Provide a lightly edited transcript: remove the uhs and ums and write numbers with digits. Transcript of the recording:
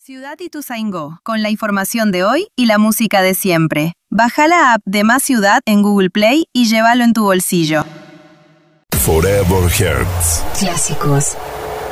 Ciudad Ituzaingó, con la información de hoy y la música de siempre. Baja la app de Más Ciudad en Google Play y llévalo en tu bolsillo. Forever Hearts. Clásicos